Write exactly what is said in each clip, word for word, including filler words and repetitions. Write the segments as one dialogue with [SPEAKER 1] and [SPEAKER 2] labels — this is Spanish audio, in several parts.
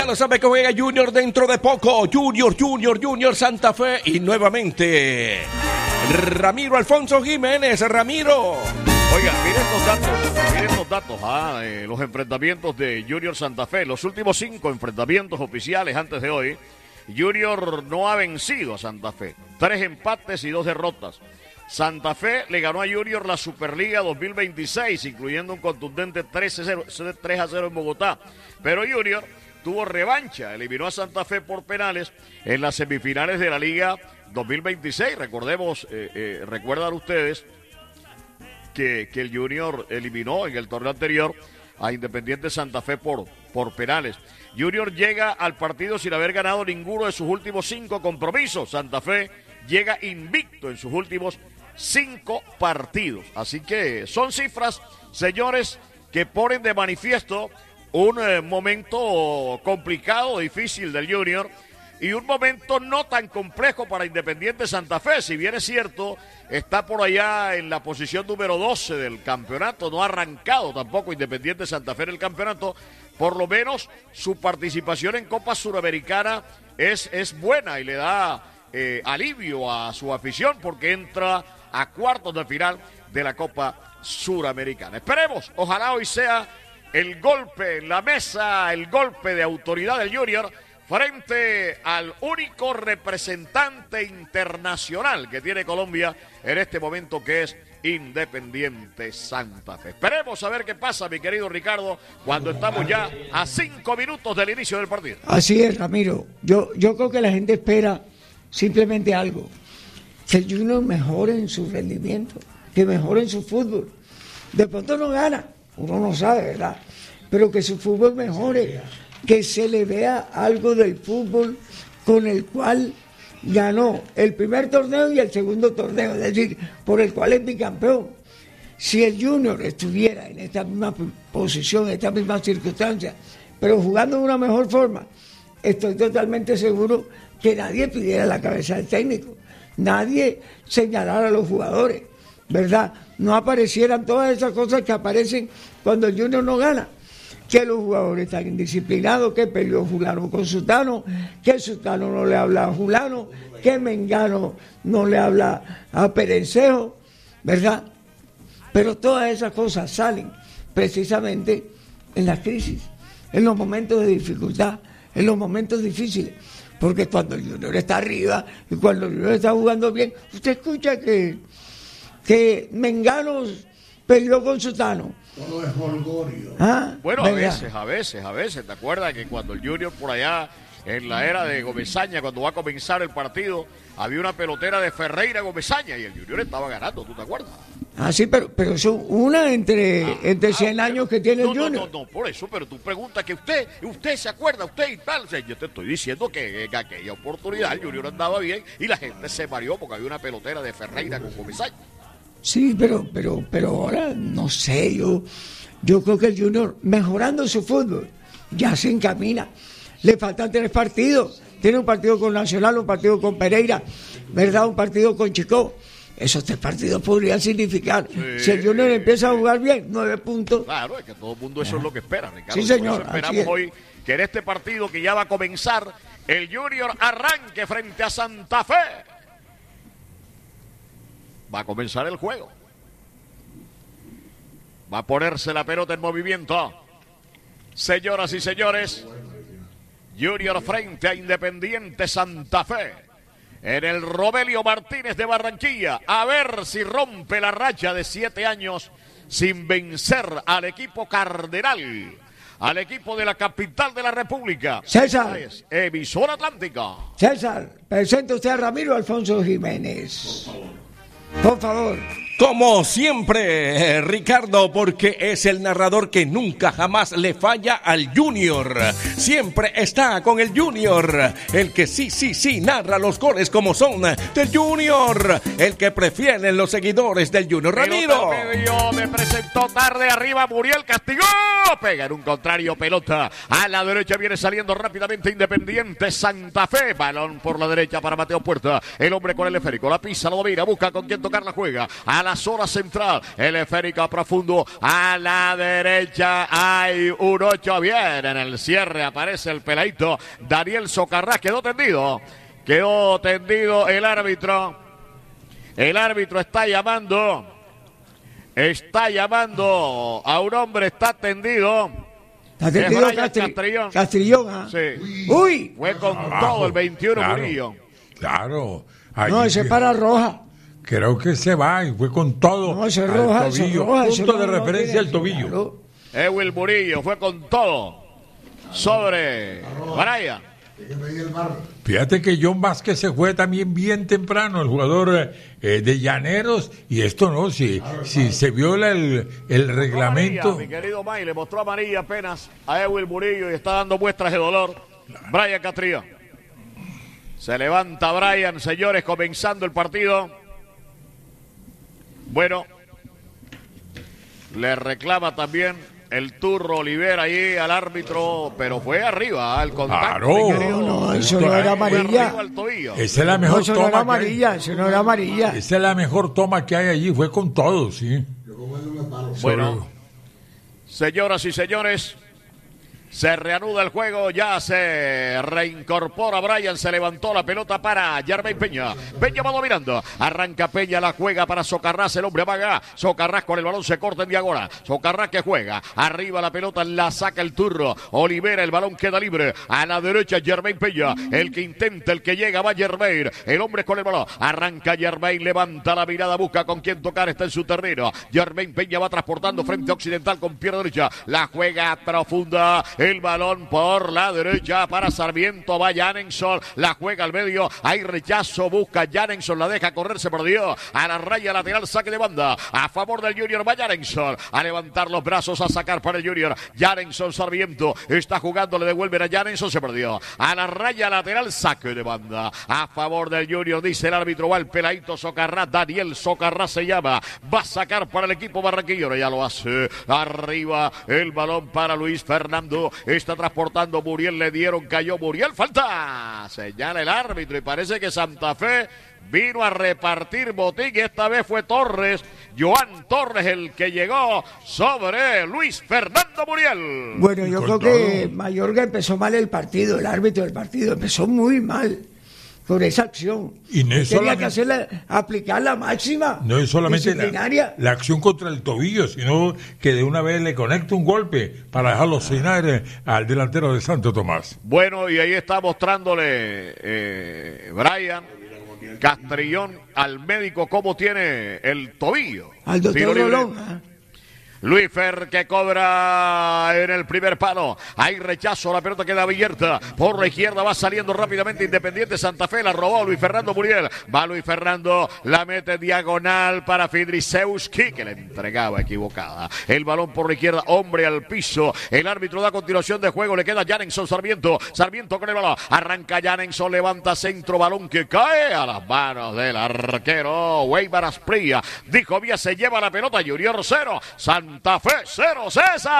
[SPEAKER 1] lo sabe que juega Junior dentro de poco. Junior, Junior, Junior Santa Fe. Y nuevamente Ramiro Alfonso Jiménez. Ramiro.
[SPEAKER 2] Oiga, miren los datos, miren los datos, ah, eh, los enfrentamientos de Junior Santa Fe. Los últimos cinco enfrentamientos oficiales antes de hoy, Junior no ha vencido a Santa Fe. Tres empates y dos derrotas. Santa Fe le ganó a Junior la Superliga dos mil veintiséis, incluyendo un contundente tres a cero en Bogotá. Pero Junior tuvo revancha, eliminó a Santa Fe por penales en las semifinales de la Liga dos mil veintiséis. Recordemos, eh, eh, recuerdan ustedes que, que el Junior eliminó en el torneo anterior a Independiente Santa Fe por, por penales. Junior llega al partido sin haber ganado ninguno de sus últimos cinco compromisos. Santa Fe llega invicto en sus últimos cinco partidos. Así que son cifras, señores, que ponen de manifiesto un eh, momento complicado, difícil del Junior y un momento no tan complejo para Independiente Santa Fe. Si bien es cierto, está por allá en la posición número doce del campeonato, no ha arrancado tampoco Independiente Santa Fe en el campeonato, por lo menos su participación en Copa Suramericana es, es buena y le da eh, alivio a su afición porque entra a cuartos de final de la Copa Suramericana. Esperemos, ojalá hoy sea el golpe en la mesa, el golpe de autoridad del Junior frente al único representante internacional que tiene Colombia en este momento, que es Independiente Santa Fe. Esperemos a ver qué pasa, mi querido Ricardo, cuando estamos ya a cinco minutos del inicio del partido.
[SPEAKER 3] Así es, Ramiro. Yo, yo creo que la gente espera simplemente algo: que el Junior mejore en su rendimiento, que mejore en su fútbol. De pronto no gana, uno no sabe, ¿verdad? Pero que su fútbol mejore, que se le vea algo del fútbol con el cual ganó el primer torneo y el segundo torneo, es decir, por el cual es bicampeón. Si el Junior estuviera en esta misma posición, en esta misma circunstancia, pero jugando de una mejor forma, estoy totalmente seguro que nadie pidiera la cabeza del técnico, nadie señalara a los jugadores, ¿verdad? No aparecieran todas esas cosas que aparecen cuando el Junior no gana, que los jugadores están indisciplinados, que peleó Fulano con Sutano, que Sutano no le habla a Fulano, que Mengano no le habla a Perencejo, ¿verdad? Pero todas esas cosas salen precisamente en las crisis, en los momentos de dificultad, en los momentos difíciles, porque cuando el Junior está arriba y cuando el Junior está jugando bien, usted escucha que, que Mengano peleó con Sutano.
[SPEAKER 4] Todo es holgorio.
[SPEAKER 3] ¿Ah?
[SPEAKER 2] Bueno, a veces, a veces, a veces. ¿Te acuerdas que cuando el Junior por allá, en la era de Gomezaña, cuando va a comenzar el partido, había una pelotera de Ferreira Gomezaña y el Junior estaba ganando, ¿tú te acuerdas?
[SPEAKER 3] Ah, sí, pero, pero eso una entre, ah, entre cien ah, años que tiene
[SPEAKER 2] no,
[SPEAKER 3] el Junior.
[SPEAKER 2] No, no, no, por eso, pero tú preguntas que usted, usted se acuerda, usted y tal. O sea, yo te estoy diciendo que en aquella oportunidad el Junior andaba bien y la gente se mareó porque había una pelotera de Ferreira con Gomezaña.
[SPEAKER 3] Sí, pero, pero, pero ahora, no sé, yo... Yo creo que el Junior, mejorando su fútbol, ya se encamina. Le faltan tres partidos. Tiene un partido con Nacional, un partido con Pereira, ¿verdad? Un partido con Chico. Esos tres partidos podrían significar, sí, si el Junior empieza a jugar bien, nueve puntos.
[SPEAKER 2] Claro, es que todo el mundo eso es lo que espera, Ricardo.
[SPEAKER 3] Sí, señor.
[SPEAKER 2] Por eso esperamos hoy que en este partido que ya va a comenzar, el Junior arranque frente a Santa Fe. Va a comenzar el juego. Va a ponerse la pelota en movimiento. Señoras y señores, Junior frente a Independiente Santa Fe. En el Rogelio Martínez de Barranquilla. A ver si rompe la racha de siete años sin vencer al equipo cardenal. Al equipo de la capital de la República.
[SPEAKER 3] César.
[SPEAKER 2] Emisora Atlántica.
[SPEAKER 3] César, presente usted a Ramiro Alfonso Jiménez. Por favor.
[SPEAKER 1] Como siempre, Ricardo, porque es el narrador que nunca jamás le falla al Junior. Siempre está con el Junior. El que sí, sí, sí narra los goles como son del Junior. El que prefieren los seguidores del Junior. Ramiro.
[SPEAKER 2] Medio, me presentó tarde arriba, Muriel castigó. Pega en un contrario, pelota. A la derecha viene saliendo rápidamente Independiente Santa Fe. Balón por la derecha para Mateo Puerta. El hombre con el esférico. La pisa, lo domina, busca con quién tocar la juega. A la la zona central. El esférico profundo a la derecha. Hay un ocho. Bien, en el cierre aparece el peladito Daniel Socarrás. Quedó tendido. Quedó tendido el árbitro. El árbitro está llamando. Está llamando a un hombre. Está tendido.
[SPEAKER 3] Está tendido
[SPEAKER 2] Castri
[SPEAKER 3] Castrillón. Castrillón, ¿ah?
[SPEAKER 2] Sí.
[SPEAKER 3] Uy.
[SPEAKER 2] Fue con
[SPEAKER 4] Abajo,
[SPEAKER 2] todo el veintiuno
[SPEAKER 4] claro,
[SPEAKER 2] Murillo.
[SPEAKER 4] Claro.
[SPEAKER 3] No, ese es para roja.
[SPEAKER 4] Creo que se va y fue con todo.
[SPEAKER 3] No, ese es
[SPEAKER 4] al
[SPEAKER 3] roja, ese es
[SPEAKER 4] tobillo.
[SPEAKER 3] roja, ese
[SPEAKER 4] Punto
[SPEAKER 3] no-
[SPEAKER 4] de
[SPEAKER 3] no
[SPEAKER 4] referencia
[SPEAKER 3] tiene-
[SPEAKER 4] al tobillo.
[SPEAKER 3] claro.
[SPEAKER 2] Ewil Murillo fue con todo sobre Brian.
[SPEAKER 4] Fíjate que John Vázquez se fue también bien temprano, el jugador eh, de Llaneros, y esto no, si, si se viola el, el reglamento.
[SPEAKER 2] Amarilla, mi querido May, le mostró amarilla apenas a Ewil Murillo y está dando muestras de dolor. Brian Castrillo. Se levanta Brian, señores, comenzando el partido. Bueno, le reclama también el Turro Olivera ahí al árbitro, pero fue arriba al contacto.
[SPEAKER 4] Claro.
[SPEAKER 2] mi querido.
[SPEAKER 3] No, no, eso
[SPEAKER 4] Esto
[SPEAKER 3] no
[SPEAKER 4] es-
[SPEAKER 3] era
[SPEAKER 2] Fue
[SPEAKER 3] amarilla.
[SPEAKER 2] arriba al tobillo.
[SPEAKER 4] Esa es la
[SPEAKER 3] No,
[SPEAKER 4] mejor
[SPEAKER 3] eso no era
[SPEAKER 4] toma que hay.
[SPEAKER 3] amarilla, eso no era amarilla.
[SPEAKER 4] Esa es la mejor toma que hay allí, fue con todo, sí.
[SPEAKER 2] Bueno, señoras y señores, se reanuda el juego, ya se reincorpora Brian, se levantó la pelota para Jermaine Peña. Peña va dominando, arranca Peña, la juega para Socarrás, el hombre amaga. Socarrás con el balón se corta en diagonal. Socarrás que juega, arriba la pelota, la saca el Turro. Olivera, el balón queda libre. A la derecha Jermaine Peña, el que intenta, el que llega, va Jermaine. El hombre con el balón, arranca Jermaine, levanta la mirada, busca con quién tocar, está en su terreno. Jermaine Peña va transportando frente a Occidental con pierna derecha. La juega profunda. El balón por la derecha para Sarmiento, va Janenson, la juega al medio, hay rechazo, busca Janenson, la deja correr, se perdió, a la raya lateral, saque de banda, a favor del Junior, va Janenson, a levantar los brazos, a sacar para el Junior, Janenson, Sarmiento, está jugando, le devuelven a Janenson, se perdió, a la raya lateral, saque de banda, a favor del Junior, dice el árbitro, va el peladito Socarrás, Daniel Socarrás se llama, va a sacar para el equipo barranquillero, ya lo hace, arriba, el balón para Luis Fernando, está transportando Muriel, le dieron, cayó Muriel, falta, señala el árbitro y parece que Santa Fe vino a repartir botín y esta vez fue Torres, Joan Torres el que llegó sobre Luis Fernando Muriel.
[SPEAKER 3] Bueno, yo
[SPEAKER 4] Con
[SPEAKER 3] creo que
[SPEAKER 4] todo.
[SPEAKER 3] Mayorga empezó mal el partido, el árbitro del partido empezó muy mal por esa acción.
[SPEAKER 4] Y no es
[SPEAKER 3] Tenía
[SPEAKER 4] solamente-
[SPEAKER 3] que hacerla, aplicar la máxima
[SPEAKER 4] No es solamente
[SPEAKER 3] disciplinaria.
[SPEAKER 4] la, la acción contra el tobillo, sino que de una vez le conecta un golpe para dejarlo cenar eh, al delantero de Santo Tomás.
[SPEAKER 2] Bueno, y ahí está mostrándole eh, Brian Castrillón al médico cómo tiene el tobillo.
[SPEAKER 3] Al doctor
[SPEAKER 2] Tiro libre.
[SPEAKER 3] Rolón. ¿ah?
[SPEAKER 2] Luis Fer que cobra en el primer palo. Hay rechazo, la pelota queda abierta. Por la izquierda va saliendo rápidamente Independiente Santa Fe. La robó Luis Fernando Muriel. Va Luis Fernando, la mete diagonal para Fidrisewski, que le entregaba equivocada. El balón por la izquierda, hombre al piso. El árbitro da continuación de juego. Le queda Janenson Sarmiento. Sarmiento con el balón. Arranca Janenson, levanta centro, balón que cae a las manos del arquero Weibar Asprilla. Dijo Vía, se lleva la pelota. Junior cero. Santa Fe cero,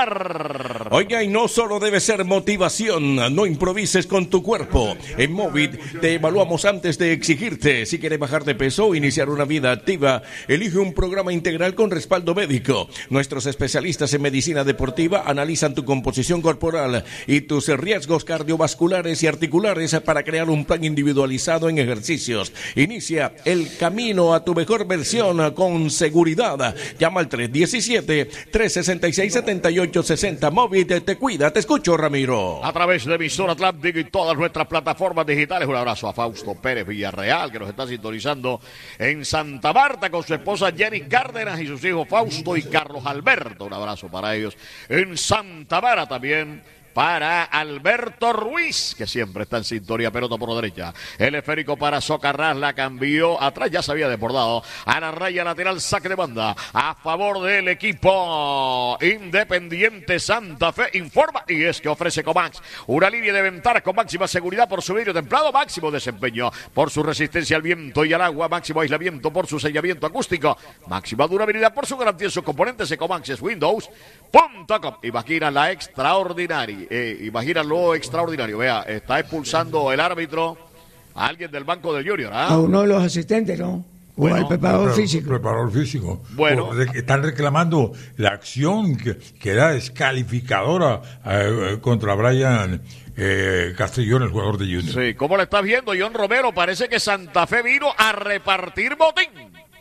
[SPEAKER 2] César.
[SPEAKER 1] Oiga, y no solo debe ser motivación, no improvises con tu cuerpo. En Movit te evaluamos antes de exigirte. Si quieres bajar de peso o iniciar una vida activa, elige un programa integral con respaldo médico. Nuestros especialistas en medicina deportiva analizan tu composición corporal y tus riesgos cardiovasculares y articulares para crear un plan individualizado en ejercicios. Inicia el camino a tu mejor versión con seguridad. Llama al tres diecisiete, tres sesenta y seis, setenta y ocho sesenta. Movit te cuida. Te escucho, Ramiro.
[SPEAKER 2] A través de Emisora Atlántico y todas nuestras plataformas digitales. Un abrazo a Fausto Pérez Villarreal, que nos está sintonizando en Santa Marta con su esposa Jenny Cárdenas y sus hijos Fausto y Carlos Alberto. Un abrazo para ellos en Santa Marta también. Para Alberto Ruiz, que siempre está en sintonía, pelota por la derecha. El esférico para Socarrás, la cambió atrás, ya se había desbordado. A la raya lateral, saque de banda. A favor del equipo Independiente Santa Fe, informa, y es que ofrece Comax una línea de ventanas con máxima seguridad por su vidrio templado, máximo desempeño por su resistencia al viento y al agua, máximo aislamiento por su sellamiento acústico, máxima durabilidad por su garantía en sus componentes. Ecomax es Windows punto com. Imagina la extraordinaria. Eh, imagina lo extraordinario. Vea, está expulsando el árbitro a alguien del banco del Junior. ¿ah?
[SPEAKER 3] A uno de los asistentes, ¿no? O bueno, al preparador físico.
[SPEAKER 4] Preparador físico.
[SPEAKER 2] Bueno.
[SPEAKER 4] O, están reclamando la acción que, que era descalificadora eh, contra Brian eh, Castrillón, el jugador de Junior.
[SPEAKER 2] Sí, ¿cómo lo estás viendo, John Romero? Parece que Santa Fe vino a repartir botín.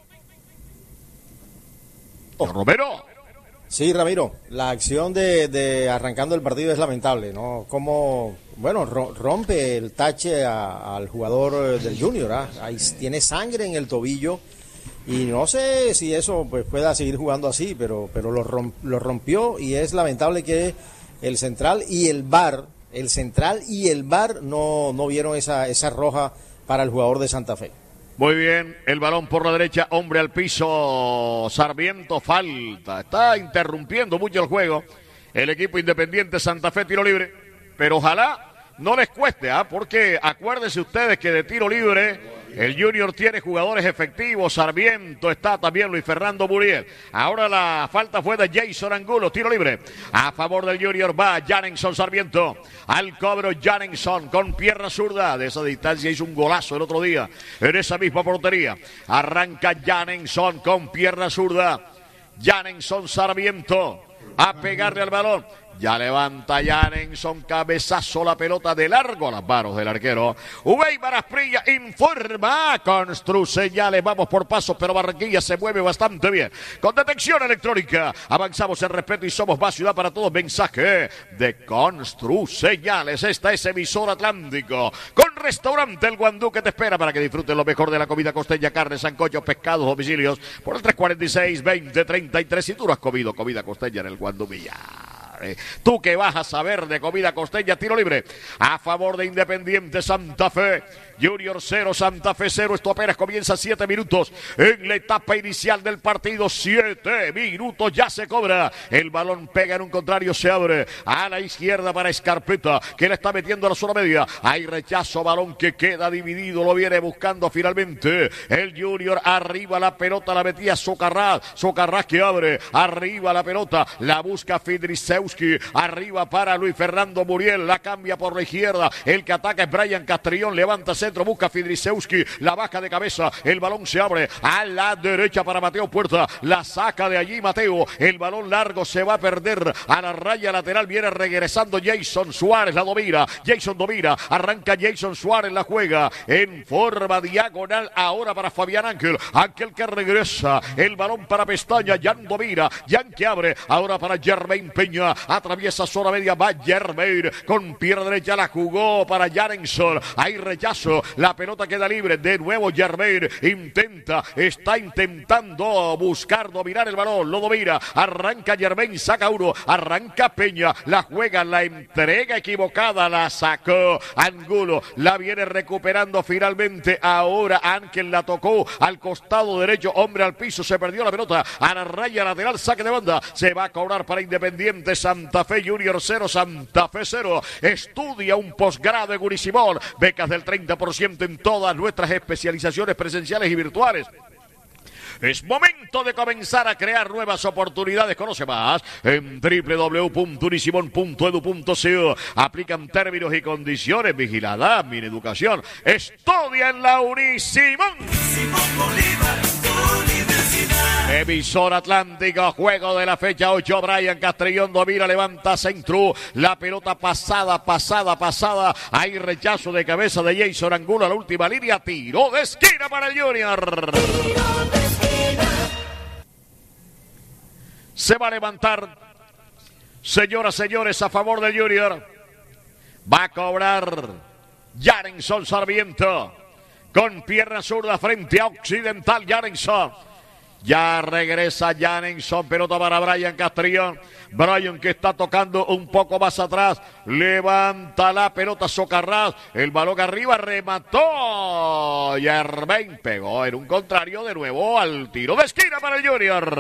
[SPEAKER 2] Oh. John Romero.
[SPEAKER 5] Sí, Ramiro, la acción de, de arrancando el partido es lamentable, ¿no? Como, bueno, rompe el tache a, al jugador del Junior, ¿ah? Ahí tiene sangre en el tobillo y no sé si eso pues pueda seguir jugando así, pero, pero lo, romp, lo rompió y es lamentable que el central y el V A R, el central y el V A R no, no vieron esa, esa roja para el jugador de Santa Fe.
[SPEAKER 2] Muy bien, el balón por la derecha, hombre al piso, Sarmiento, falta, está interrumpiendo mucho el juego, el equipo Independiente Santa Fe, tiro libre, pero ojalá no les cueste, ¿ah? Porque acuérdense ustedes que de tiro libre el Junior tiene jugadores efectivos, Sarmiento, está también Luis Fernando Muriel. Ahora la falta fue de Jason Angulo, tiro libre. A favor del Junior va Janenson Sarmiento. Al cobro Janenson con pierna zurda. De esa distancia hizo un golazo el otro día en esa misma portería. Arranca Janenson con pierna zurda. Janenson Sarmiento a pegarle al balón. Ya levanta Janenson, cabezazo, la pelota de largo a las manos del arquero. Ubey Barasprilla informa, constru señales, vamos por pasos, pero Barranquilla se mueve bastante bien. Con detección electrónica, avanzamos en respeto y somos más ciudad para todos. Mensaje de Constru Señales, esta es emisor Atlántico. Con restaurante El Guandú que te espera para que disfrutes lo mejor de la comida costeña, carne, sancocho, pescados, domicilios. Por el tres cuarenta y seis, veinte treinta y tres, si tú no has comido comida costeña en El Guandú Villar. Tú que vas a saber de comida costeña, tiro libre a favor de Independiente Santa Fe. Junior cero, Santa Fe cero. Esto apenas comienza, siete minutos en la etapa inicial del partido. Siete minutos, ya se cobra. El balón pega en un contrario, se abre a la izquierda para Escarpeta, que le está metiendo a la zona media. Hay rechazo, balón que queda dividido, lo viene buscando finalmente el Junior. Arriba la pelota, la metía Socarrás. Socarrás que abre, arriba la pelota, la busca Fidrisewski. Arriba para Luis Fernando Muriel, la cambia por la izquierda. El que ataca es Brian Castrillón, levanta centro, busca Fidrisewski, la baja de cabeza, el balón se abre a la derecha para Mateo Puerta, la saca de allí Mateo, el balón largo se va a perder a la raya lateral, viene regresando Jason Suárez, la domina, Jason domina, arranca Jason Suárez, la juega en forma diagonal ahora para Fabián Ángel, Ángel que regresa, el balón para Pestaña, Jan domina, Jan que abre, ahora para Germain Peña, atraviesa zona media, va Germain, con pierna derecha la jugó para Janenson, hay rechazo, la pelota queda libre, de nuevo Germain intenta, está intentando buscar dominar el balón, lo domina, arranca Germain, saca uno, arranca Peña, la juega, la entrega equivocada, la sacó Angulo, la viene recuperando finalmente, ahora Ángel la tocó al costado derecho, hombre al piso, se perdió la pelota, a la raya lateral, saque de banda, se va a cobrar para Independiente Santa Fe, Junior cero, Santa Fe cero, estudia un posgrado en Unisimón, becas del treinta por ciento en todas nuestras especializaciones presenciales y virtuales. Es momento de comenzar a crear nuevas oportunidades. Conoce más en doble u doble u doble u punto unisimón punto edu punto co. Aplican términos y condiciones. Vigilada mi educación. Estudia en la Unisimón. Emisor Atlántico, juego de la fecha ocho, Brian Castrillón domina, levanta centro, la pelota pasada, pasada, pasada, hay rechazo de cabeza de Jason Angulo a la última línea, tiro de esquina para el Junior. Se va a levantar, señoras, señores, a favor del Junior, va a cobrar Janenson Sarmiento, con pierna zurda frente a Occidental, Janenson. Ya regresa Janenson, pelota para Brian Castrillón. Brian que está tocando un poco más atrás. Levanta la pelota Socarrás. El balón arriba, remató. Germain pegó en un contrario de nuevo al tiro de esquina para el Junior.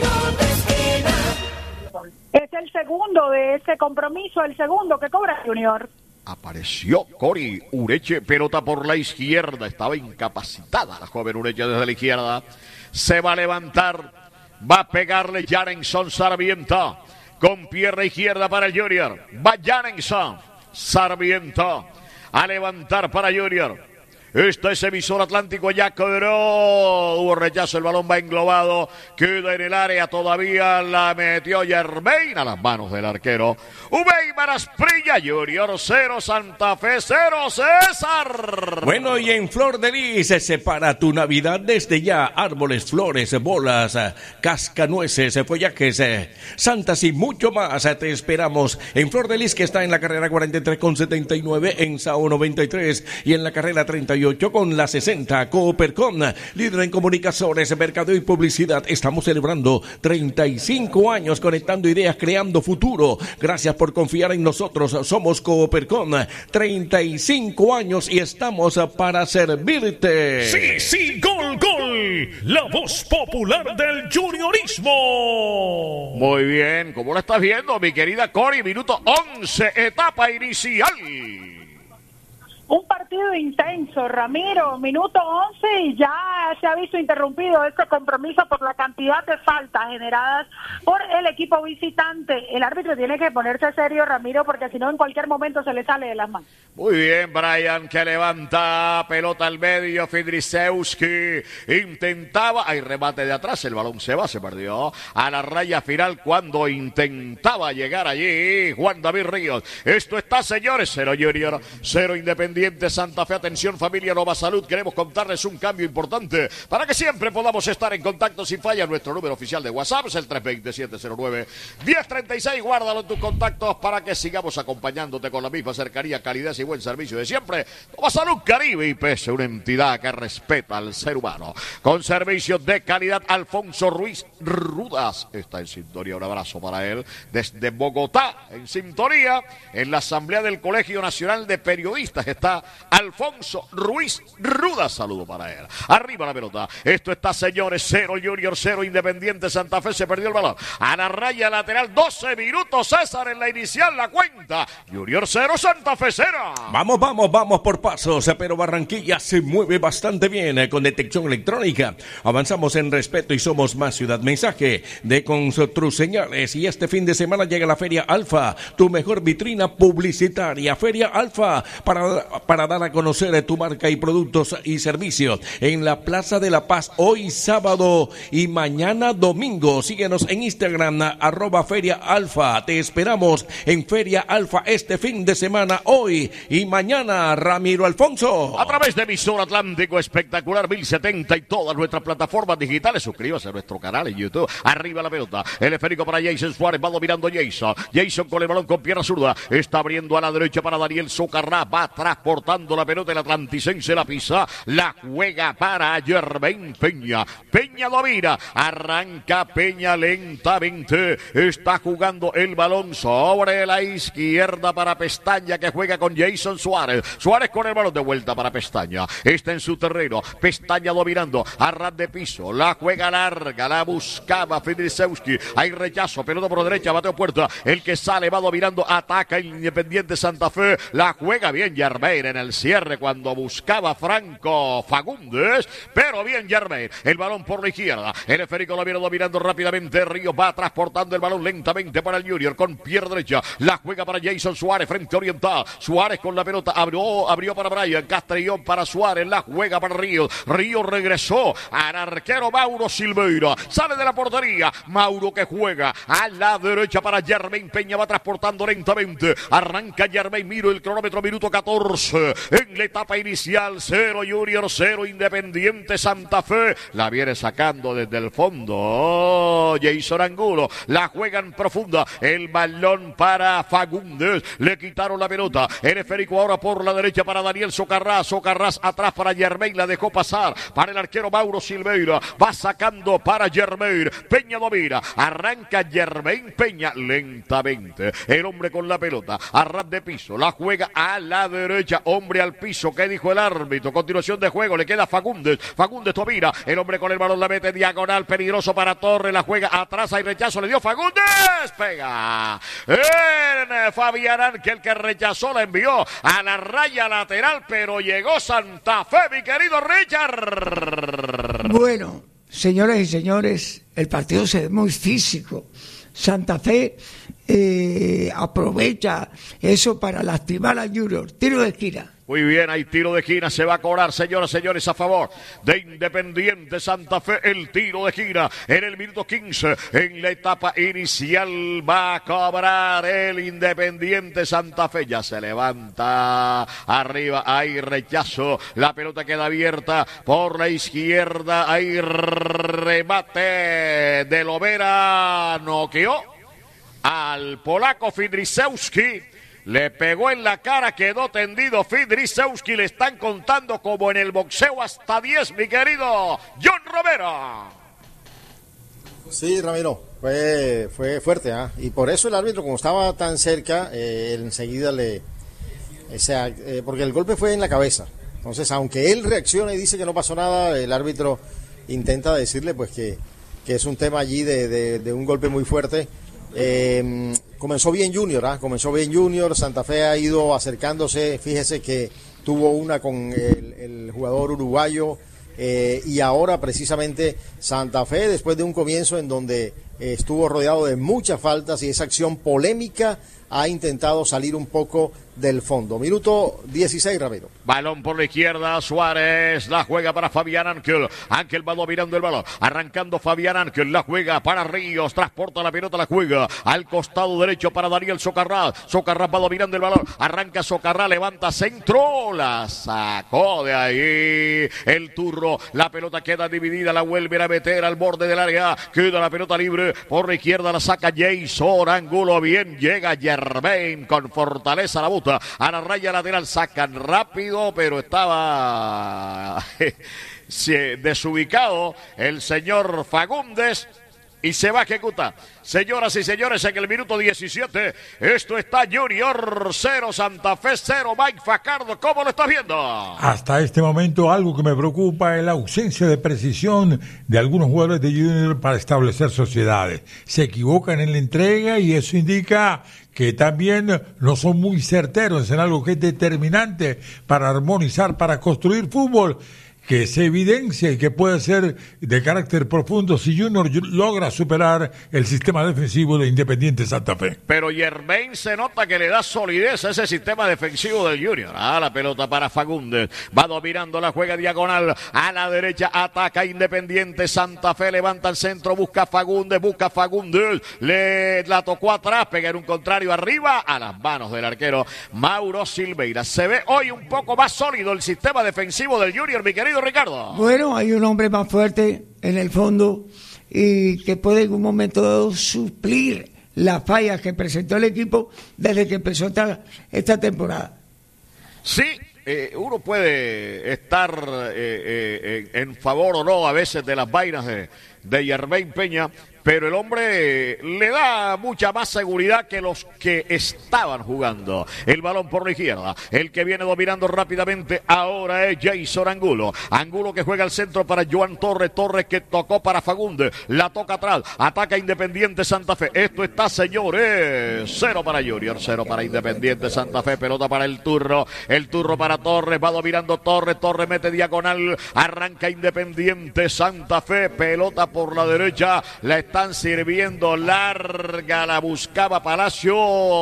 [SPEAKER 6] Es el segundo de ese compromiso, el segundo que cobra Junior.
[SPEAKER 2] Apareció Cori Ureche, pelota por la izquierda. Estaba incapacitada la joven Ureche desde la izquierda. Se va a levantar, va a pegarle Janenson Sarmiento, con pierna izquierda para el Junior, va Janenson Sarmiento, a levantar para Junior, Esta es emisor Atlántico, ya quedó. Hubo rechazo, el balón va englobado. Queda en el área, todavía la metió Germain a las manos del arquero. Ubeimar Asprilla, Junior cero, Santa Fe cero, César.
[SPEAKER 1] Bueno, y en Flor de Lis se separa tu Navidad desde ya. Árboles, flores, bolas, cascanueces, follajes, santas y mucho más. Te esperamos en Flor de Lis, que está en la carrera cuarenta y tres con setenta y nueve, en Sao noventa y tres y en la carrera treinta y ocho con la sesenta. Coopercom, líder en comunicaciones, mercadeo y publicidad. Estamos celebrando treinta y cinco años conectando ideas, creando futuro. Gracias por confiar en nosotros. Somos Coopercom, treinta y cinco años y estamos para servirte.
[SPEAKER 7] Sí, sí, gol, gol. La voz popular del juniorismo.
[SPEAKER 2] Muy bien, ¿cómo lo estás viendo, mi querida Cori? Minuto once, etapa inicial.
[SPEAKER 6] Un partido intenso, Ramiro, minuto once y ya se ha visto interrumpido este compromiso por la cantidad de faltas generadas por el equipo visitante. El árbitro tiene que ponerse serio, Ramiro, porque si no en cualquier momento se le sale de las manos.
[SPEAKER 2] Muy bien, Brian, que levanta pelota al medio, Fidrisewski intentaba, hay remate de atrás, el balón se va, se perdió a la raya final cuando intentaba llegar allí Juan David Ríos. Esto está, señores, cero Junior, cero Independiente Santa Fe. Atención, familia Nova Salud, queremos contarles un cambio importante para que siempre podamos estar en contacto sin falla. Nuestro número oficial de WhatsApp es el tres dos cero, siete cero nueve, uno cero tres seis. Guárdalo en tus contactos para que sigamos acompañándote con la misma cercanía, calidad y buen servicio de siempre. Nova Salud Caribe I P S, una entidad que respeta al ser humano. Con servicios de calidad, Alfonso Ruiz Rudas está en sintonía. Un abrazo para él desde Bogotá, en sintonía en la Asamblea del Colegio Nacional de Periodistas. Está Alfonso Ruiz Rudas, saludo para él. Arriba la pelota, esto está, señores, cero Junior, cero Independiente Santa Fe. Se perdió el balón a la raya lateral, doce minutos, César, en la inicial, la cuenta Junior cero, Santa Fe cero.
[SPEAKER 1] Vamos, vamos, vamos por pasos, pero Barranquilla se mueve bastante bien con detección electrónica. Avanzamos en respeto y somos más ciudad. Mensaje de Construseñales, y este fin de semana llega la Feria Alfa, tu mejor vitrina publicitaria. Feria Alfa, para para dar a conocer tu marca y productos y servicios en la Plaza de la Paz, hoy sábado y mañana domingo. Síguenos en Instagram, arroba Feria Alfa. Te esperamos en Feria Alfa este fin de semana, hoy y mañana. Ramiro Alfonso.
[SPEAKER 2] A través de Emisor Atlántico Espectacular mil setenta y todas nuestras plataformas digitales. Suscríbase a nuestro canal en YouTube. Arriba la pelota, el esférico para Jason Suárez, va dominando Jason. Jason con el balón con pierna zurda, está abriendo a la derecha para Daniel Socarrá, va transportando la pelota, el atlanticense la pisa, la juega para Germain Peña. Peña domina, arranca Peña lentamente, está jugando el balón sobre la izquierda para Pestaña, que juega con Jason Suárez. Suárez con el balón de vuelta para Pestaña, está en su terreno, Pestaña dominando, a ras de piso, la juega larga, la buscaba Fidrisewski, hay rechazo, pelota por derecha, bateo puerta, el que sale va dominando, ataca el Independiente Santa Fe, la juega bien Germain en el cierre cuando buscaba Franco Fagundes, pero bien Germain, el balón por la izquierda, el esférico lo viene dominando rápidamente, Ríos va transportando el balón lentamente para el Junior, con pierna derecha, la juega para Jason Suárez, frente oriental, Suárez con la pelota, abrió, abrió para Brian, Castrillón para Suárez, la juega para Ríos, Ríos regresó al arquero Mauro Silveira, sale de la portería, Mauro que juega a la derecha para Germain Peña, va transportando lentamente, arranca Germain, miro el cronómetro, minuto catorce, en la etapa inicial, cero Junior, cero Independiente Santa Fe, la viene sacando desde el fondo, oh, Jason Angulo, la juegan profunda, el balón para Fagundes, le quitaron la pelota, el esférico ahora por la derecha para Daniel Socarrás, Socarrás atrás para Germain, la dejó pasar para el arquero Mauro Silveira, va sacando para Germain, Peña domina, arranca Germain Peña lentamente, el hombre con la pelota, a ras de piso, la juega a la derecha, hombre al piso, ¿qué dijo el árbitro? Continuación de juego, le queda Fagundes, Fagundes domina, el hombre con el balón la mete diagonal, peligroso para Torres, la juega atrás, hay rechazo, le dio Fagundes, pega en Fabián Ángel, que rechazó, la envió a la raya lateral, pero llegó Santa Fe, mi querido Richard.
[SPEAKER 3] Bueno, señoras y señores, el partido se ve muy físico. Santa Fe eh, aprovecha eso para lastimar al Junior. Tiro de esquina.
[SPEAKER 2] Muy bien, hay tiro de esquina, se va a cobrar, señoras y señores, a favor de Independiente Santa Fe, el tiro de esquina en el minuto quince, en la etapa inicial va a cobrar el Independiente Santa Fe, ya se levanta arriba, hay rechazo, la pelota queda abierta por la izquierda, hay remate de Lovera, noqueó al polaco Fidrisewski. Le pegó en la cara, quedó tendido Fidrisewski, le están contando como en el boxeo hasta diez, mi querido John Romero.
[SPEAKER 5] Sí, Ramiro, fue, fue fuerte, ¿eh? Y por eso el árbitro, como estaba tan cerca, eh, enseguida le... O sea, eh, porque el golpe fue en la cabeza. Entonces, aunque él reacciona y dice que no pasó nada, el árbitro intenta decirle pues que, que es un tema allí de, de, de un golpe muy fuerte. Eh, comenzó bien Junior, ¿eh? comenzó bien Junior, Santa Fe ha ido acercándose, fíjese que tuvo una con el, el jugador uruguayo, eh, y ahora precisamente Santa Fe, después de un comienzo en donde eh, estuvo rodeado de muchas faltas y esa acción polémica, ha intentado salir un poco del fondo. Minuto dieciséis, Ramiro.
[SPEAKER 2] Balón por la izquierda, Suárez la juega para Fabián Ángel. Ángel va dominando el balón, arrancando Fabián Ángel, la juega para Ríos, transporta la pelota, la juega al costado derecho para Daniel Socarrás. Socarrás va dominando el balón, arranca Socarrás, levanta centro, la sacó de ahí el Turro, la pelota queda dividida, la vuelve a meter al borde del área, queda la pelota libre, por la izquierda la saca Jason Angulo, bien llega Yerbain con fortaleza la bota, a la raya lateral, sacan rápido, pero estaba desubicado el señor Fagundes y se va a ejecutar. Señoras y señores, en el minuto diecisiete, esto está Junior cero, Santa Fe cero. Mike Fajardo, ¿cómo lo estás viendo?
[SPEAKER 4] Hasta este momento algo que me preocupa es la ausencia de precisión de algunos jugadores de Junior para establecer sociedades. Se equivocan en la entrega y eso indica que también no son muy certeros en algo que es determinante para armonizar, para construir fútbol, que se evidencia y que puede ser de carácter profundo si Junior logra superar el sistema defensivo de Independiente Santa Fe.
[SPEAKER 2] Pero Yerbain se nota que le da solidez a ese sistema defensivo del Junior. Ah, la pelota para Fagundes, va dominando, la juega diagonal, a la derecha ataca Independiente Santa Fe, levanta el centro, busca Fagundes, busca Fagundes, le la tocó atrás, pega en un contrario arriba, a las manos del arquero Mauro Silveira. Se ve hoy un poco más sólido el sistema defensivo del Junior, mi querido Ricardo.
[SPEAKER 3] Bueno, hay un hombre más fuerte en el fondo y que puede en un momento dado suplir las fallas que presentó el equipo desde que empezó esta, esta temporada.
[SPEAKER 2] Sí, eh, uno puede estar eh, eh, en favor o no a veces de las vainas de, de Yerbain Peña, pero el hombre le da mucha más seguridad que los que estaban jugando. El balón por la izquierda, el que viene dominando rápidamente ahora es Jason Angulo. Angulo que juega al centro para Joan Torres, Torres que tocó para Fagundes, la toca atrás, ataca Independiente Santa Fe. Esto está, señores, cero para Junior, cero para Independiente Santa Fe, pelota para el Turro, el Turro para Torres, va dominando Torres, Torres mete diagonal, arranca Independiente Santa Fe, pelota por la derecha, la están sirviendo larga, la buscaba Palacio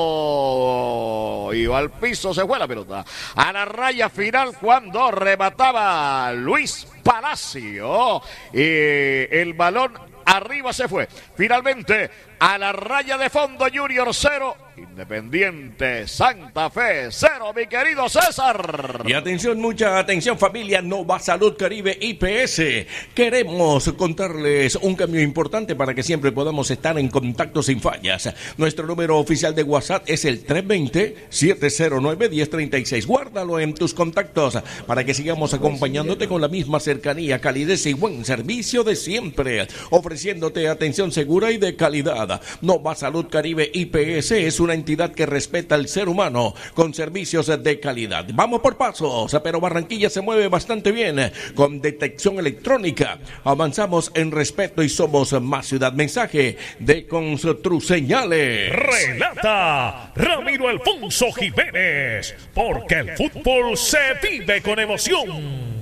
[SPEAKER 2] y al piso se fue la pelota. A la raya final cuando remataba Luis Palacio y el balón arriba se fue. Finalmente a la raya de fondo, Junior cero, Independiente Santa Fe cero, mi querido César.
[SPEAKER 1] Y atención, mucha atención familia, Nova Salud Caribe I P S. Queremos contarles un cambio importante para que siempre podamos estar en contacto sin fallas. Nuestro número oficial de WhatsApp es el tres dos cero, siete cero nueve, uno cero tres seis. Guárdalo en tus contactos para que sigamos acompañándote con la misma cercanía, calidez y buen servicio de siempre, ofreciéndote atención segura y de calidad. Nova Salud Caribe I P S es una entidad que respeta al ser humano con servicios de calidad. Vamos por pasos, pero Barranquilla se mueve bastante bien con detección electrónica. Avanzamos en respeto y somos más ciudad. Mensaje de Construseñales.
[SPEAKER 7] Relata Ramiro Alfonso Jiménez, porque el fútbol se vive con emoción.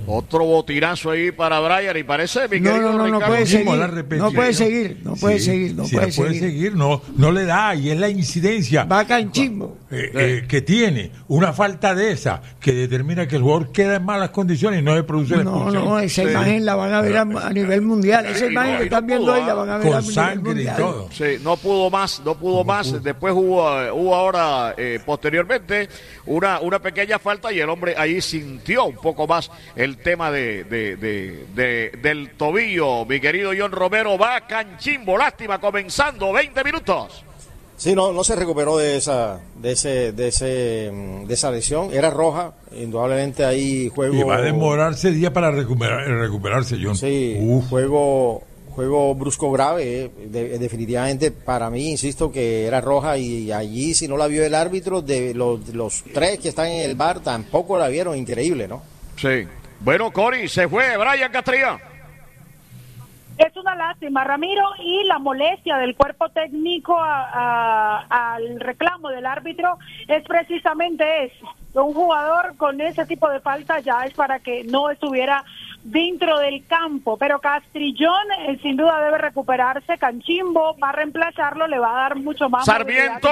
[SPEAKER 2] Otro botinazo ahí para Brian y parece, mi
[SPEAKER 3] No,
[SPEAKER 2] querido
[SPEAKER 3] no, no, no
[SPEAKER 2] Ricardo.
[SPEAKER 3] puede seguir,
[SPEAKER 4] la
[SPEAKER 3] no
[SPEAKER 4] repetición.
[SPEAKER 3] puede seguir, no puede
[SPEAKER 4] Sí,
[SPEAKER 3] seguir, no
[SPEAKER 4] sí,
[SPEAKER 3] puede
[SPEAKER 4] la puede
[SPEAKER 3] seguir.
[SPEAKER 4] seguir, no, no le da, y es la incidencia
[SPEAKER 3] Va Canchimbo.
[SPEAKER 4] eh, eh, que tiene una falta de esa que determina que el jugador queda en malas condiciones y no se produce la
[SPEAKER 3] No,
[SPEAKER 4] expulsión.
[SPEAKER 3] no, esa imagen la van a ver a, a nivel mundial. Esa
[SPEAKER 2] Sí,
[SPEAKER 3] imagen
[SPEAKER 2] no,
[SPEAKER 3] que
[SPEAKER 2] y
[SPEAKER 3] están
[SPEAKER 2] no
[SPEAKER 3] viendo
[SPEAKER 2] pudo,
[SPEAKER 3] ahí la
[SPEAKER 2] ah,
[SPEAKER 3] van a ver a
[SPEAKER 4] con
[SPEAKER 3] nivel
[SPEAKER 4] sangre y
[SPEAKER 3] mundial.
[SPEAKER 4] todo.
[SPEAKER 2] Sí, no pudo más, no pudo más. Después hubo, eh, hubo ahora, eh, posteriormente, una, una pequeña falta y el hombre ahí sintió un poco más el tema de, de, de, de- del tobillo. Mi querido John Romero va Canchimbo, lástima, comenzando veinte minutos.
[SPEAKER 5] Sí, no, no se recuperó de esa, de ese, de ese, mm, de esa lesión. Era roja, indudablemente ahí juego.
[SPEAKER 4] Y va a demorarse días para recuperar, recuperarse, John.
[SPEAKER 5] Sí,
[SPEAKER 4] Uf.
[SPEAKER 5] juego, juego brusco grave. eh, de- definitivamente para mí, insisto que era roja y allí si no la vio el árbitro, de los, de los tres que están en el bar tampoco la vieron. Increíble, ¿no?
[SPEAKER 2] Sí. Bueno, Cori, se fue Brian Castrillo.
[SPEAKER 6] Es una lástima, Ramiro, y la molestia del cuerpo técnico a- a- al reclamo del árbitro es precisamente eso. Un jugador con ese tipo de falta ya es para que no estuviera dentro del campo, pero Castrillón eh, sin duda debe recuperarse. Canchimbo va a reemplazarlo, le va a dar mucho más.
[SPEAKER 2] Sarmiento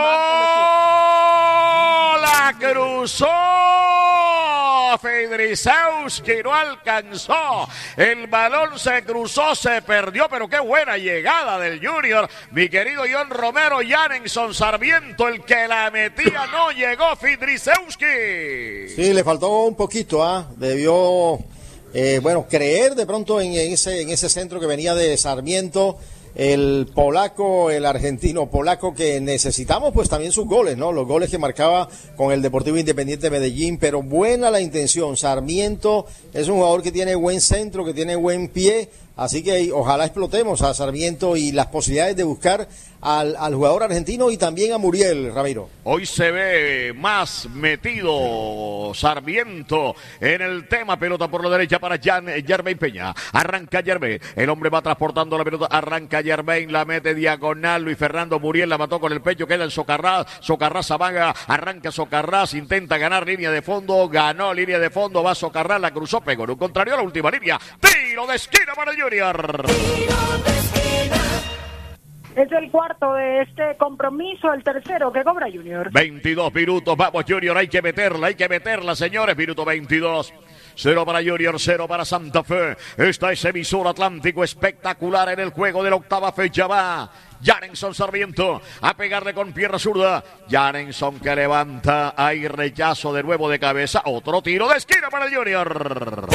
[SPEAKER 2] la cruzó. Fedrisewski no alcanzó. El balón se cruzó, se perdió, pero qué buena llegada del Junior. Mi querido John Romero, Janenson Sarmiento, el que la metía, no llegó Fedrisewski.
[SPEAKER 5] Sí, le faltó un poquito, ¿ah? Debió, eh, bueno, creer de pronto en, en ese, en ese centro que venía de Sarmiento. El polaco, el argentino polaco que necesitamos, pues también sus goles, ¿no? Los goles que marcaba con el Deportivo Independiente de Medellín, pero buena la intención. Sarmiento es un jugador que tiene buen centro, que tiene buen pie, así que ojalá explotemos a Sarmiento y las posibilidades de buscar al, al jugador argentino y también a Muriel, Ramiro.
[SPEAKER 2] Hoy se ve más metido Sarmiento en el tema. Pelota por la derecha para Jan, Germain Peña. Arranca Germain. El hombre va transportando la pelota. Arranca Germain. La mete diagonal. Luis Fernando Muriel la mató con el pecho. Queda en Socarrás. Socarrás amaga. Arranca Socarrás. Intenta ganar línea de fondo. Ganó línea de fondo. Va Socarrás. La cruzó. Pegó en un contrario a la última línea. Tiro de esquina para el Junior.
[SPEAKER 6] Es el cuarto de este compromiso, el tercero que cobra Junior.
[SPEAKER 2] veintidós minutos, vamos Junior, hay que meterla, hay que meterla, señores, minuto veintidós. Cero para Junior, cero para Santa Fe. Esta es emisor Atlántico, espectacular en el juego de la octava fecha. Va Janenson Sarmiento a pegarle con pierna zurda. Janenson que levanta, hay rechazo de nuevo de cabeza. Otro tiro de esquina para el Junior.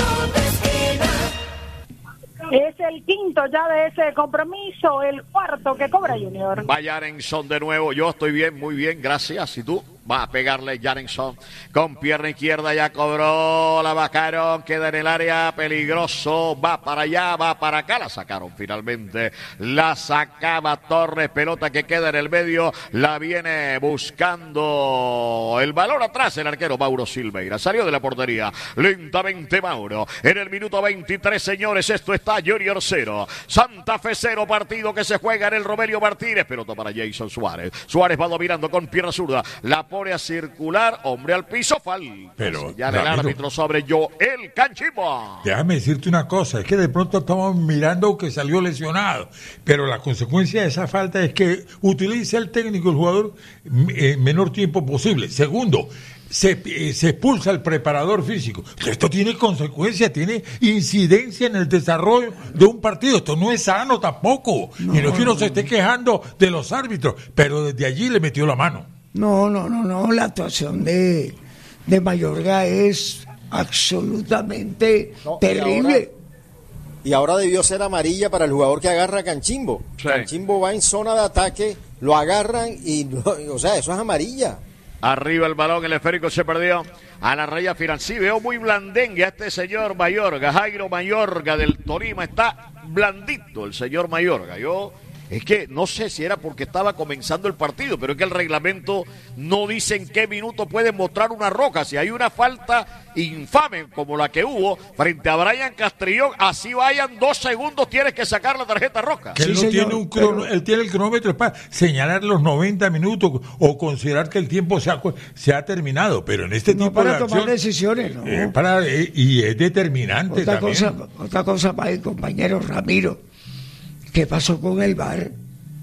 [SPEAKER 6] Es el quinto ya de ese compromiso, el cuarto que cobra Junior.
[SPEAKER 2] Va Janenson de nuevo, yo estoy bien, muy bien, gracias. ¿Y tú? Va a pegarle Janenson con pierna izquierda, ya cobró, la bajaron, queda en el área, peligroso, va para allá, va para acá, la sacaron finalmente, la sacaba Torres, pelota que queda en el medio, la viene buscando el balón atrás, el arquero Mauro Silveira, salió de la portería, lentamente Mauro, en el minuto veintitrés, señores, esto está Junior cero, Santa Fe cero, partido que se juega en el Romelio Martínez, pelota para Jason Suárez, Suárez va dominando con pierna zurda, la pone a circular, hombre al piso, falta.
[SPEAKER 4] Pero,
[SPEAKER 2] ya el
[SPEAKER 4] Ramiro,
[SPEAKER 2] árbitro sobre Joel Canchimbo.
[SPEAKER 4] Déjame decirte una cosa, es que de pronto estamos mirando que salió lesionado, pero la consecuencia de esa falta es que utiliza el técnico el jugador en menor tiempo posible. Segundo, se, eh, se expulsa el preparador físico. Esto tiene consecuencias, tiene incidencia en el desarrollo de un partido. Esto no es sano tampoco.
[SPEAKER 3] No,
[SPEAKER 4] y no es que uno
[SPEAKER 3] no,
[SPEAKER 4] se esté quejando de los árbitros, pero desde allí le metió la mano.
[SPEAKER 3] No, no, no, no, la actuación de, de Mayorga es absolutamente
[SPEAKER 5] No, y
[SPEAKER 3] terrible.
[SPEAKER 5] ahora- Y ahora debió ser amarilla para el jugador que agarra a Canchimbo.
[SPEAKER 2] Sí.
[SPEAKER 5] Canchimbo va en zona de ataque, lo agarran y, o sea, eso es amarilla.
[SPEAKER 2] Arriba el balón, el esférico se perdió a la raya final. Sí, veo muy blandengue a este señor Mayorga, Jairo Mayorga del Tolima. Está blandito el señor Mayorga. Yo Es que no sé si era porque estaba comenzando el partido, pero es que el reglamento no dice en qué minuto pueden mostrar una roja. Si hay una falta infame como la que hubo frente a Brian Castrillón, así vayan dos segundos, tienes que sacar la tarjeta roja.
[SPEAKER 4] Que él,
[SPEAKER 3] Sí,
[SPEAKER 4] no
[SPEAKER 3] señor,
[SPEAKER 4] tiene un crono,
[SPEAKER 3] pero-
[SPEAKER 4] él tiene el cronómetro para señalar los noventa minutos o considerar que el tiempo se ha, se ha terminado, pero en este
[SPEAKER 3] No
[SPEAKER 4] tipo
[SPEAKER 3] para
[SPEAKER 4] de
[SPEAKER 3] tomar
[SPEAKER 4] acción,
[SPEAKER 3] decisiones, ¿no?
[SPEAKER 4] eh, para, eh, y es determinante
[SPEAKER 3] Otra
[SPEAKER 4] también.
[SPEAKER 3] cosa, otra cosa para el compañero Ramiro. ¿Qué pasó con el V A R?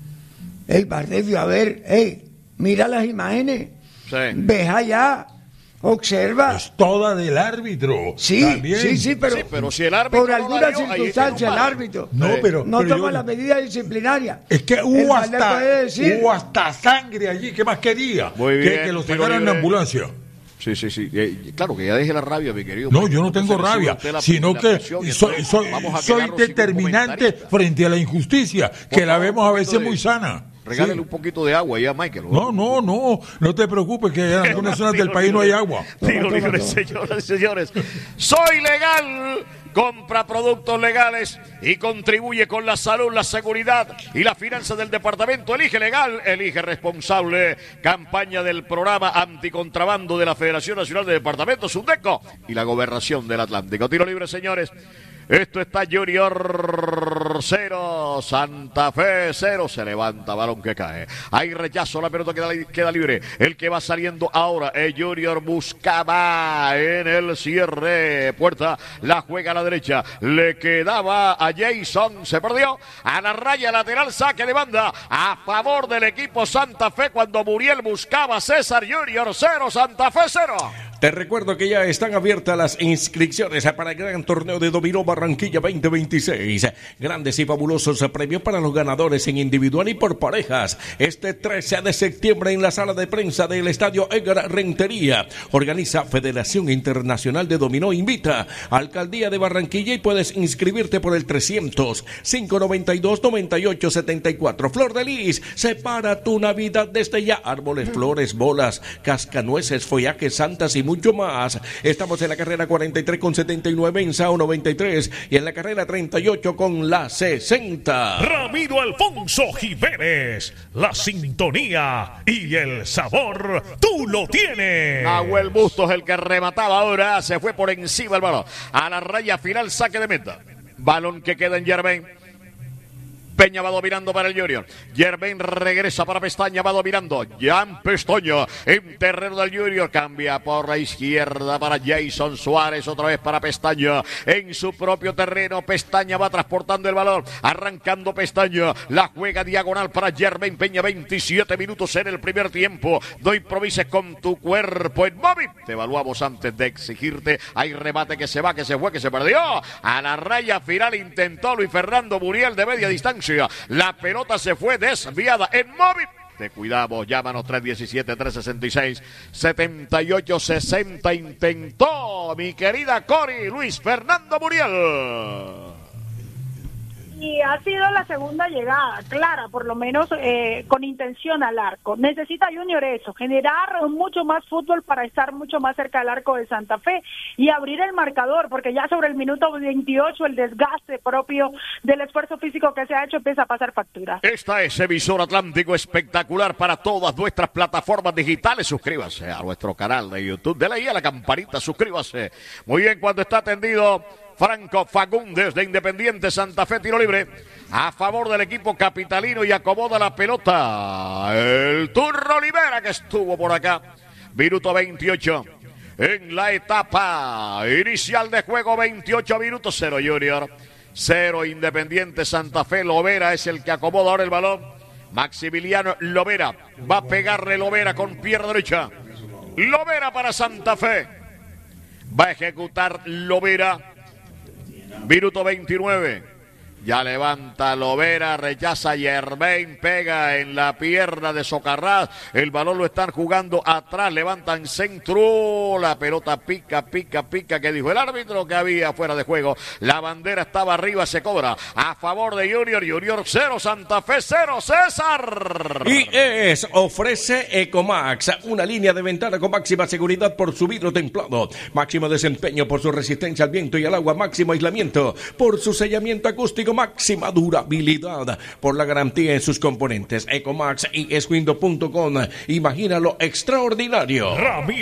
[SPEAKER 3] El V A R debió haber, hey, mira las imágenes,
[SPEAKER 2] Sí.
[SPEAKER 3] ves allá, observa.
[SPEAKER 4] Es toda del árbitro.
[SPEAKER 3] Sí,
[SPEAKER 4] también.
[SPEAKER 3] sí, sí, pero,
[SPEAKER 2] Sí, pero si el árbitro
[SPEAKER 3] por
[SPEAKER 2] no
[SPEAKER 3] alguna
[SPEAKER 2] la dio, ahí
[SPEAKER 3] circunstancia
[SPEAKER 2] tiene un
[SPEAKER 3] el
[SPEAKER 2] V A R.
[SPEAKER 3] árbitro
[SPEAKER 4] No,
[SPEAKER 2] Sí.
[SPEAKER 4] pero,
[SPEAKER 3] no
[SPEAKER 4] pero
[SPEAKER 3] toma
[SPEAKER 4] yo-
[SPEAKER 3] la medida disciplinaria.
[SPEAKER 4] Es que
[SPEAKER 3] El
[SPEAKER 4] hubo
[SPEAKER 3] V A R le
[SPEAKER 4] hasta,
[SPEAKER 3] puede decir.
[SPEAKER 4] hubo hasta sangre allí. ¿Qué más quería?
[SPEAKER 2] Muy
[SPEAKER 4] que,
[SPEAKER 2] bien,
[SPEAKER 4] que los
[SPEAKER 2] tiro
[SPEAKER 4] sacaran en
[SPEAKER 2] libre.
[SPEAKER 4] ambulancia.
[SPEAKER 2] Sí, sí, sí. Eh, claro, que ya deje la rabia, mi querido.
[SPEAKER 4] No,
[SPEAKER 2] Mike.
[SPEAKER 4] yo no tengo
[SPEAKER 2] Entonces,
[SPEAKER 4] rabia,
[SPEAKER 2] sube usted la-
[SPEAKER 4] sino
[SPEAKER 2] la
[SPEAKER 4] que
[SPEAKER 2] presión y
[SPEAKER 4] soy,
[SPEAKER 2] entonces
[SPEAKER 4] soy,
[SPEAKER 2] vamos a
[SPEAKER 4] soy
[SPEAKER 2] quedarnos sin
[SPEAKER 4] determinante
[SPEAKER 2] comentarista.
[SPEAKER 4] frente a la injusticia, que la
[SPEAKER 2] favor,
[SPEAKER 4] vemos a
[SPEAKER 2] un
[SPEAKER 4] veces
[SPEAKER 2] poquito de-
[SPEAKER 4] muy sana.
[SPEAKER 2] Regálale
[SPEAKER 4] Sí.
[SPEAKER 2] un poquito de agua ya, Michael.
[SPEAKER 4] No, no, no, no te preocupes que en algunas zonas del país no hay agua.
[SPEAKER 2] Tiro
[SPEAKER 3] Toma,
[SPEAKER 2] libre,
[SPEAKER 3] toma,
[SPEAKER 2] señoras y señores. Soy legal. Compra productos legales y contribuye con la salud, la seguridad y la finanza del departamento. Elige legal, elige responsable. Campaña del programa anticontrabando de la Federación Nacional de Departamentos, Sundeco, y la Gobernación del Atlántico. Tiro libre, señores. Esto está Junior cero, Santa Fe cero. Se levanta, balón que cae. Hay rechazo, la pelota queda, queda libre. El que va saliendo ahora es Junior. Buscaba en el cierre. Puerta, la juega a la derecha. Le quedaba a Jason. Se perdió. A la raya lateral, saque de banda. A favor del equipo Santa Fe cuando Muriel buscaba César. Junior cero, Santa Fe cero.
[SPEAKER 1] Te recuerdo que ya están abiertas las inscripciones para el gran torneo de dominó Barranquilla veinte veintiséis. Grandes y fabulosos premios para los ganadores en individual y por parejas. Este trece de septiembre en la sala de prensa del Estadio Edgar Rentería. Organiza Federación Internacional de Dominó. Invita a Alcaldía de Barranquilla y puedes inscribirte por el trescientos, cinco noventa y dos, noventa y ocho setenta y cuatro. Flor de Lis, separa tu Navidad desde ya. Árboles, flores, bolas, cascanueces, follajes, santas y mucho más. Estamos en la carrera cuarenta y tres con setenta y nueve en Sao noventa y tres y en la carrera treinta y ocho con la sesenta.
[SPEAKER 7] Ramiro Alfonso Jiménez, la sintonía y el sabor, tú lo tienes.
[SPEAKER 2] Nahuel Bustos, el que remataba ahora, se fue por encima el balón. A la raya final, saque de meta. Balón que queda en Germain. Peña va dominando para el Junior. Germain regresa para Pestaña, va dominando. Jan Pestaña en terreno del Junior. Cambia por la izquierda para Jason Suárez. Otra vez para Pestaña. En su propio terreno, Pestaña va transportando el balón. Arrancando Pestaña. La juega diagonal para Germain Peña. veintisiete minutos en el primer tiempo. No improvises con tu cuerpo en móvil. Te evaluamos antes de exigirte. Hay remate que se va, que se fue, que se perdió. A la raya final intentó Luis Fernando Muriel de media distancia. La pelota se fue desviada en móvil. Te cuidamos, llámanos tres diecisiete, tres sesenta y seis, setenta y ocho sesenta. Intentó mi querida Cori, Luis Fernando Muriel.
[SPEAKER 6] Y ha sido la segunda llegada, clara, por lo menos eh, con intención al arco. Necesita Junior eso, generar mucho más fútbol para estar mucho más cerca del arco de Santa Fe y abrir el marcador, porque ya sobre el minuto veintiocho el desgaste propio del esfuerzo físico que se ha hecho empieza a pasar factura.
[SPEAKER 2] Esta es Emisor Atlántico, espectacular para todas nuestras plataformas digitales. Suscríbase a nuestro canal de YouTube, dale ahí a la campanita, suscríbase. Muy bien, cuando está atendido Franco Fagundes de Independiente Santa Fe, tiro libre a favor del equipo capitalino y acomoda la pelota el Turro Olivera, que estuvo por acá. Minuto veintiocho en la etapa inicial de juego, veintiocho minutos, cero Junior, cero Independiente Santa Fe. Lovera es el que acomoda ahora el balón. Maximiliano Lovera va a pegarle Lovera con pierna derecha. Lovera para Santa Fe, va a ejecutar Lovera. Minuto veintinueve. Ya levanta Lovera, rechaza Germain, pega en la pierna de Socarrás. El balón lo están jugando atrás, levantan centro. La pelota pica, pica, pica. ¿Qué dijo el árbitro? Que había fuera de juego. La bandera estaba arriba, se cobra a favor de Junior. Junior cero, Santa Fe cero, César.
[SPEAKER 1] I E S ofrece Ecomax, una línea de ventana con máxima seguridad por su vidrio templado, máximo desempeño por su resistencia al viento y al agua, máximo aislamiento por su sellamiento acústico con máxima durabilidad por la garantía en sus componentes. Ecomax y esquindo punto com. Imagina lo extraordinario.
[SPEAKER 7] Ramiro